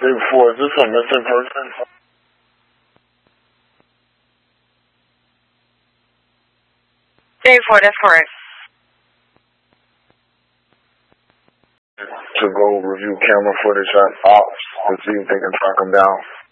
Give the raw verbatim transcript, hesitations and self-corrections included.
three four, is this a missing person? three four, that's correct. To go review camera footage at Ops and see if they can track him down.